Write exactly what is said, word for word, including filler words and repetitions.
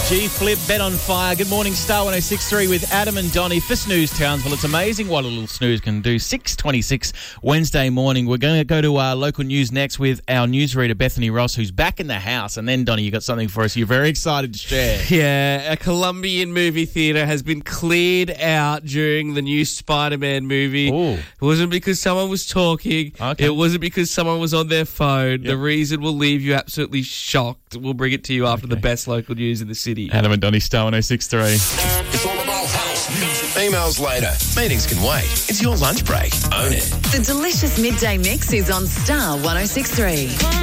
G-Flip, Bet on Fire. Good morning, Star one oh six point three with Adam and Donnie for Snooze Townsville. It's amazing what a little snooze can do. six twenty-six Wednesday morning. We're going to go to our local news next with our newsreader, Bethany Ross, who's back in the house. And then, Donnie, you got something for us you're very excited to share. Yeah, a Colombian movie theatre has been cleared out during the new Spider-Man movie. Ooh. It wasn't because someone was talking. Okay. It wasn't because someone was on their phone. Yep. The reason will leave you absolutely shocked. We'll bring it to you after Okay. the best local news in the city. Adam and Donnie, Star one oh six point three. It's all about house music. Emails later. Meetings can wait. It's your lunch break. Own it. The delicious midday mix is on Star one oh six point three.